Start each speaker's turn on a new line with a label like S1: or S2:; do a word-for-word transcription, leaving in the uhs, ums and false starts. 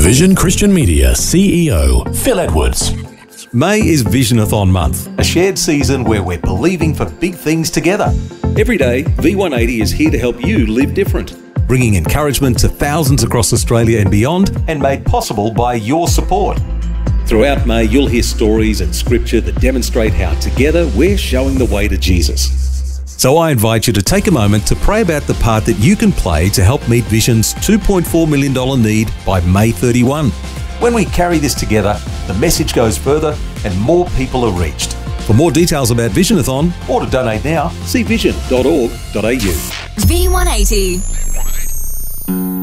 S1: Vision Christian Media C E O Phil Edwards.
S2: May is Visionathon month.
S3: A shared season where we're believing for big things together.
S2: Every day, V one eighty is here to help you live different, bringing encouragement to thousands across Australia and beyond,
S3: And made possible by your support.
S2: Throughout May, you'll hear stories and scripture that demonstrate how together we're showing the way to Jesus. So I invite you to take a moment to pray about the part that you can play to help meet Vision's two point four million dollars need by May thirty-first.
S3: When we carry this together, the message goes further and more people are reached.
S2: For more details about Visionathon,
S3: Or to donate now,
S2: see vision dot org dot a u.
S4: V one eighty.